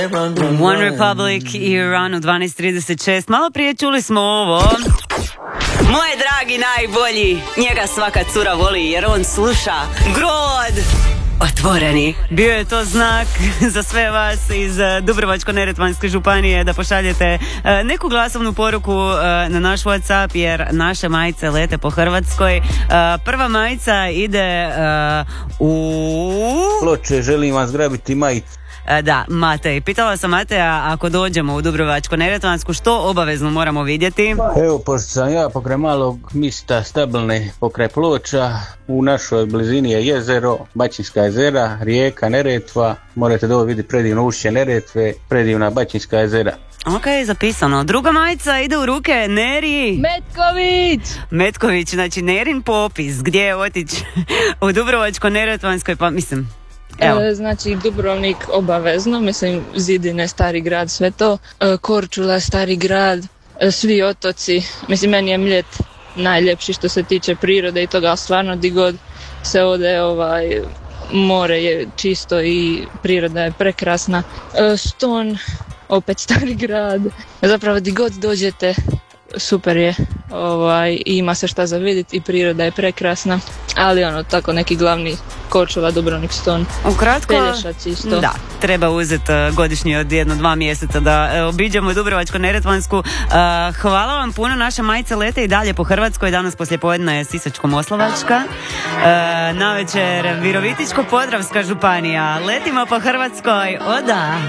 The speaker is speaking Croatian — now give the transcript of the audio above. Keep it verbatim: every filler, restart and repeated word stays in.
One Republic i Iran u dvanaest trideset šest. Malo prije čuli smo ovo. Moje dragi najbolji, njega svaka cura voli jer on sluša Grod otvoreni. Bio je to znak za sve vas iz Dubrovačko-neretvanske županije da pošaljete neku glasovnu poruku na naš WhatsApp jer naše majice lete po Hrvatskoj. Prva majica ide u... Ploče, želim vas grabiti majicu. Da, Matej. Pitala sam Mateja, ako dođemo u Dubrovačko-neretvansku, što obavezno moramo vidjeti? Evo, pošto sam ja pokraj malog mista Stabilne, pokraj Ploča, u našoj blizini je jezero, Baćinska jezera, rijeka Neretva, morate dobro vidjeti predivno ušće Neretve, predivna Baćinska jezera. Ok, zapisano. Druga majica ide u ruke Neri Metković. Metković, znači Nerin popis, gdje je otići u Dubrovačko-neretvanskoj, pa mislim... E, znači Dubrovnik obavezno, mislim Zidine, Stari grad, sve to, e, Korčula, Stari grad, e, svi otoci, mislim meni je Mljet najljepši što se tiče prirode i toga, ali stvarno di god se ode, ovaj, more je čisto i priroda je prekrasna. E, Ston, opet Stari grad, zapravo di god dođete super je, ovaj, ima se šta za vidjeti i priroda je prekrasna, ali ono tako neki glavni Korčula, Dubrovnik, Ston, ukratko, Pelješac isto. Da, treba uzeti godišnji od jedno dva mjeseca da obiđemo Dubrovačko-neretvansku. Uh, hvala vam puno, naše majice lete i dalje po Hrvatskoj, danas poslijepodne je Sisačko-moslavačka, uh, navečer Virovitičko-podravska županija, letimo po Hrvatskoj, o da!